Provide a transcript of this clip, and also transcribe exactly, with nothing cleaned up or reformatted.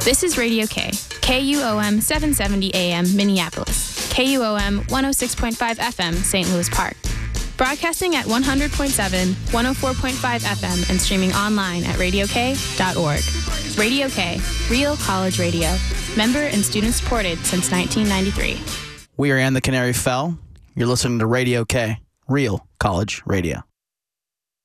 This is Radio K, K U O M seven seventy A M Minneapolis, K U O M one oh six point five F M Saint Louis Park. Broadcasting at one hundred point seven, one oh four point five F M and streaming online at radio k dot org. Radio K, real college radio. Member and student supported since nineteen ninety-three. We are Ann the Canary Fell. You're listening to Radio K, real college radio.